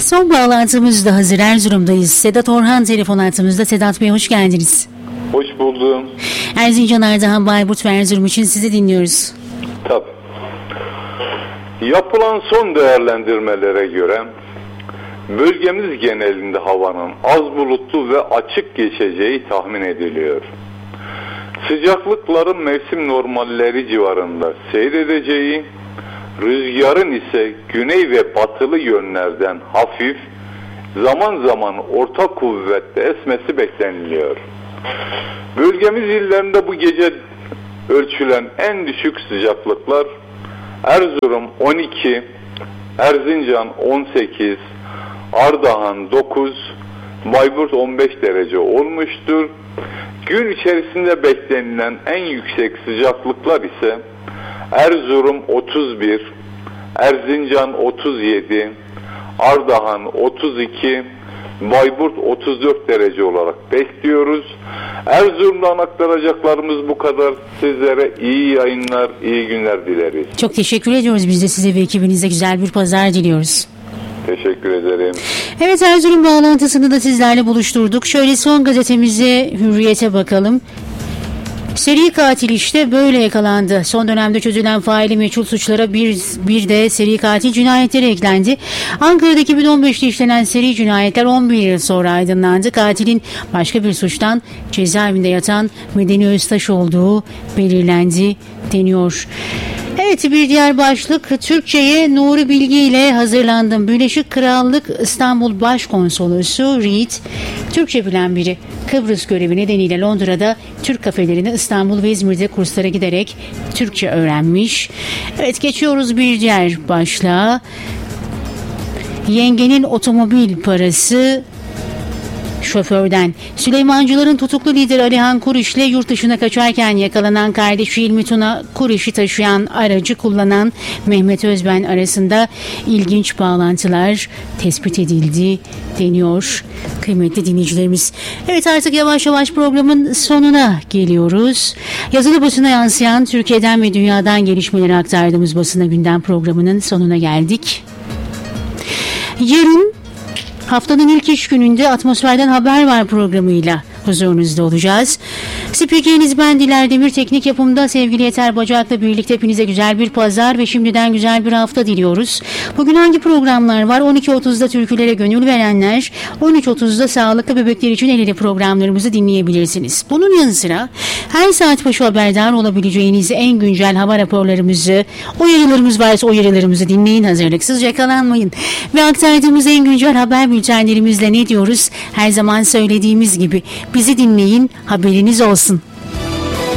Son bağlantımız da hazır. Erzurum'dayız. Sedat Orhan telefon hattımızda. Sedat Bey hoş geldiniz. Hoş buldum. Erzincan, Ardahan, Bayburt ve Erzurum için sizi dinliyoruz. Tabii. Yapılan son değerlendirmelere göre bölgemiz genelinde havanın az bulutlu ve açık geçeceği tahmin ediliyor. Sıcaklıkların mevsim normalleri civarında seyredeceği, rüzgarın ise güney ve batılı yönlerden hafif, zaman zaman orta kuvvetle esmesi bekleniliyor. Bölgemiz illerinde bu gece ölçülen en düşük sıcaklıklar Erzurum 12, Erzincan 18, Ardahan 9, Bayburt 15 derece olmuştur. Gün içerisinde beklenilen en yüksek sıcaklıklar ise Erzurum 31, Erzincan 37, Ardahan 32, Bayburt 34 derece olarak bekliyoruz. Erzurum'dan aktaracaklarımız bu kadar. Sizlere iyi yayınlar, iyi günler dileriz. Çok teşekkür ediyoruz. Biz de size ve ekibinize güzel bir pazar diliyoruz. Teşekkür ederim. Evet, Erzurum bağlantısını da sizlerle buluşturduk. Şöyle son gazetemize, Hürriyet'e bakalım. Seri katil işte böyle yakalandı. Son dönemde çözülen faili meçhul suçlara bir de seri katil cinayetleri eklendi. Ankara'da 2015'te işlenen seri cinayetler 11 yıl sonra aydınlandı. Katilin başka bir suçtan cezaevinde yatan Medeni Öztaş olduğu belirlendi deniyor. Evet, bir diğer başlık Türkçe'ye Nuri Bilge ile hazırlandım. Birleşik Krallık İstanbul Başkonsolosu Reed, Türkçe bilen biri. Kıbrıs görevi nedeniyle Londra'da Türk kafelerine, İstanbul ve İzmir'de kurslara giderek Türkçe öğrenmiş. Evet, geçiyoruz bir diğer başlığa. Yengenin otomobil parası şoförden. Süleymancıların tutuklu lider Alihan Kuriş'le yurt dışına kaçarken yakalanan kardeşi İlmi Tuna Kuriş'i taşıyan aracı kullanan Mehmet Özben arasında ilginç bağlantılar tespit edildi deniyor kıymetli dinleyicilerimiz. Evet, artık yavaş yavaş programın sonuna geliyoruz. Yazılı basına yansıyan Türkiye'den ve dünyadan gelişmeleri aktardığımız Basına Gündem programının sonuna geldik. Yarın haftanın ilk iş gününde Atmosferden Haber Var programıyla huzurunuzda olacağız. Spikeriniz ben Diler Demir, teknik yapımda sevgili Yeter Bacak'la birlikte hepinize güzel bir pazar ve şimdiden güzel bir hafta diliyoruz. Bugün hangi programlar var? 12.30'da Türkülere Gönül Verenler, 13.30'da Sağlıklı Bebekler için El Ele programlarımızı dinleyebilirsiniz. Bunun yanı sıra her saat başı haberdar olabileceğiniz en güncel hava raporlarımızı, uyarılarımız varsa uyarılarımızı dinleyin, hazırlıksız yakalanmayın. Ve aktardığımız en güncel haber bültenlerimizle ne diyoruz? Her zaman söylediğimiz gibi bizi dinleyin, haberiniz olsun.